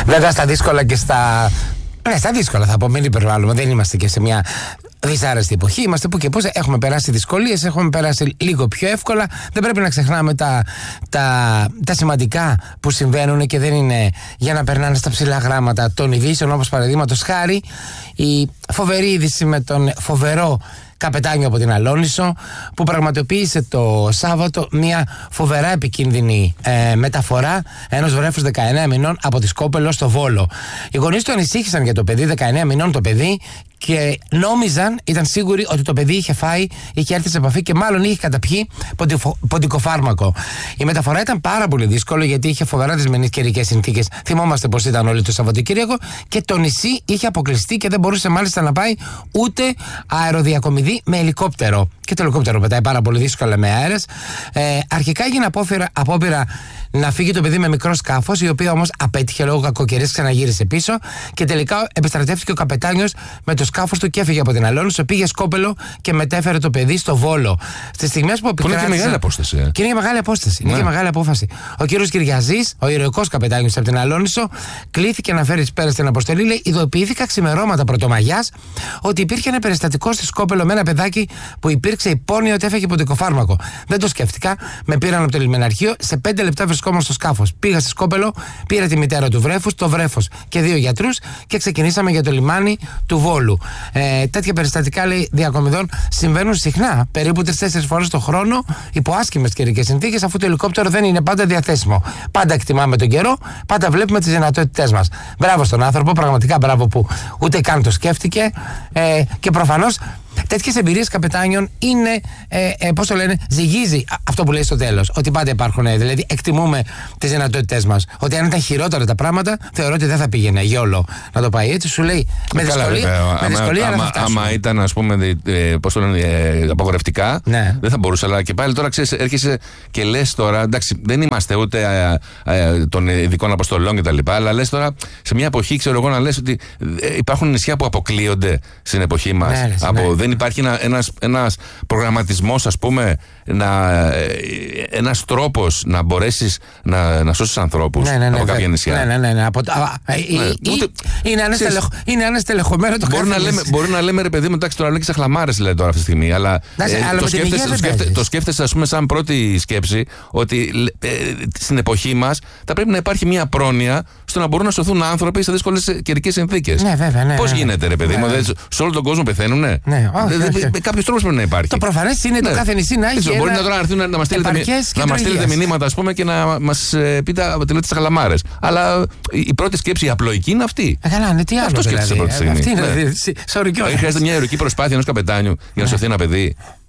Βέβαια στα δύσκολα και στα. Ναι, στα δύσκολα θα πω, μην υπερβάλλουμε. Δεν είμαστε και σε μια δυσάρεστη εποχή. Είμαστε που και πώς. Έχουμε περάσει δυσκολίες, έχουμε περάσει λίγο πιο εύκολα. Δεν πρέπει να ξεχνάμε τα σημαντικά που συμβαίνουν και δεν είναι για να περνάνε στα ψηλά γράμματα των ειδήσεων, όπως παραδείγματος χάρη η φοβερή είδηση με τον φοβερό καπετάνιο από την Αλόνισο, που πραγματοποίησε το Σάββατο μια φοβερά επικίνδυνη μεταφορά ενός βρέφους 19 μηνών από τη Σκόπελο στο Βόλο. Οι γονείς του ανησύχησαν για το παιδί, 19 μηνών το παιδί, και νόμιζαν, ήταν σίγουροι ότι το παιδί είχε φάει, είχε έρθει σε επαφή και μάλλον είχε καταπιεί ποντικοφάρμακο. Η μεταφορά ήταν πάρα πολύ δύσκολη, γιατί είχε φοβερά δυσμενείς καιρικές συνθήκες. Θυμόμαστε πως ήταν όλοι το Σαββατοκύριακο και το νησί είχε αποκλειστεί και δεν μπορούσε μάλιστα να πάει ούτε αεροδιακομιδή με ελικόπτερο. Και το ελικόπτερο πετάει πάρα πολύ δύσκολα με αέρες. Αρχικά έγινε απόπειρα να φύγει το παιδί με μικρό σκάφος, η οποία όμως απέτυχε λόγω κακοκαιρίας, ξαναγύρισε πίσω και τελικά επιστρατεύτηκε ο καπετάνιος με το σκάφος του και έφυγε από την Αλόνισο, πήγε Σκόπελο και μετέφερε το παιδί στο Βόλο. Στις στιγμές που επικράτησε. Είναι και μεγάλη απόσταση. Και είναι και μεγάλη απόσταση. Είναι και μεγάλη απόφαση. Ο κύριος Κυριαζής, ο ηρωικός καπετάνιος από την Αλόνισο, κλήθηκε να φέρει πέρα στην αποστολή. Λέει: ειδοποιήθηκα ξημερώματα Πρωτομαγιάς ότι υπήρχε ένα περιστατικό στη Σκόπελο με ένα παιδάκι που υπήρξε υπόνοια ότι έφεγε ποντικοφάρμακο. Δεν το σκέφτηκα. Με πήραν από το λιμεναρχείο. Σε 5 λεπτά βρισκόμουν στο σκάφος. Πήγα στη Σκόπελο, πήρα τη μητέρα του βρέφους, το βρέφος και 2 γιατρούς και ξεκινήσαμε για το λιμάνι του Βόλου. Τέτοια περιστατικά, λέει, διακομιδών συμβαίνουν συχνά, περίπου 3-4 φορές το χρόνο, υπό άσχημες καιρικές συνθήκες, αφού το ελικόπτερο δεν είναι πάντα διαθέσιμο. Πάντα εκτιμάμε τον καιρό, πάντα βλέπουμε τις δυνατότητές μας. Μπράβο στον άνθρωπο, πραγματικά μπράβο που ούτε καν το σκέφτηκε και προφανώς. Τέτοιες εμπειρίες καπετάνιων είναι, πώς το λένε, ζυγίζει αυτό που λέει στο τέλος. Ότι πάντα υπάρχουν, δηλαδή εκτιμούμε τις δυνατότητές μας. Ότι αν ήταν χειρότερα τα πράγματα, θεωρώ ότι δεν θα πήγαινε γιόλο να το πάει έτσι. Σου λέει με δυσκολία αλλά θα φτάσουμε. Άμα ήταν, ας πούμε, πώς το λένε, απαγορευτικά, ναι, δεν θα μπορούσε. Αλλά και πάλι τώρα ξέρεις, έρχεσαι και λες τώρα, εντάξει, δεν είμαστε ούτε των ειδικών αποστολών κτλ. Αλλά λες τώρα σε μια εποχή, ξέρω εγώ, να λες ότι υπάρχουν νησιά που αποκλείονται στην εποχή μας. Ναι. Δεν υπάρχει ένας προγραμματισμός, ας πούμε, ένας τρόπος να μπορέσεις να σώσεις ανθρώπους από κάποια νησιά. Ναι. Είναι ανεστελεχωμένο το κάθε νησί. Μπορεί να λέμε, ρε παιδί μου, εντάξει, τώρα λέει και σε χλαμάρες, λέει τώρα αυτή τη στιγμή, αλλά το σκέφτεσαι, ας πούμε, σαν πρώτη σκέψη, ότι στην εποχή μας θα πρέπει να υπάρχει μια πρόνοια στο να μπορούν να σωθούν άνθρωποι σε δύσκολες καιρικές συνθήκες. Πώς γίνεται, ρε παιδί μου, σε όλο τον κόσμο πεθαίνουνε? Κάποιος τρόπος πρέπει να υπάρχει. Το προφανές είναι το κάθε νησί να έχει. Μπορεί να έρθουν να μας στείλετε μηνύματα, ας πούμε, και να μας πείτε ότι λέτε τις χαλαμάρες. Αλλά η πρώτη σκέψη, η απλοϊκή, είναι αυτή. Καλά, ναι, τι άλλο. Αυτό σκέφτεσαι πρώτη στιγμή. Αυτή είναι. Χρειάζεται μια ηρωική προσπάθεια ενός καπετάνιου για να σωθεί ένα παιδί.